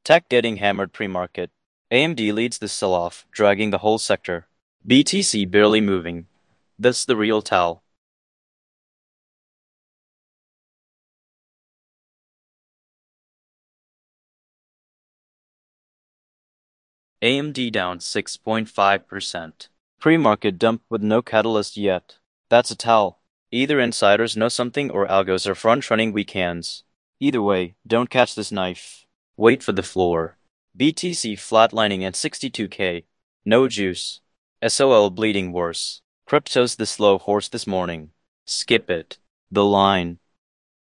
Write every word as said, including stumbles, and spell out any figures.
Tech getting hammered pre-market. A M D leads the sell-off, dragging the whole sector. B T C barely moving. That's the real tell. A M D down six point five percent. Pre-market dump with no catalyst yet. That's a tell. Either insiders know something or algos are front-running weekends. Either way, don't catch this knife. Wait for the floor. B T C flatlining at sixty-two K. No juice. S O L bleeding worse. Crypto's the slow horse this morning. Skip it. The line.